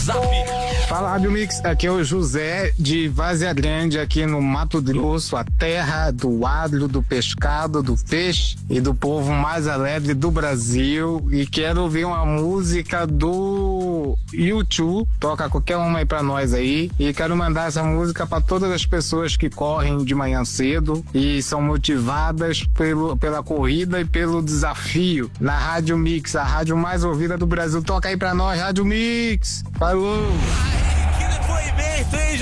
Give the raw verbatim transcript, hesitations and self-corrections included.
Zap. Fala, Rádio Mix, aqui é o José de Várzea Grande, aqui no Mato Grosso, a terra do agro, do pescado, do peixe e do povo mais alegre do Brasil. E quero ouvir uma música do YouTube, toca qualquer uma aí pra nós aí. E quero mandar essa música pra todas as pessoas que correm de manhã cedo e são motivadas pelo, pela corrida e pelo desafio. Na Rádio Mix, a rádio mais ouvida do Brasil. Toca aí pra nós, Rádio Mix. Falou! Que depoimento, hein?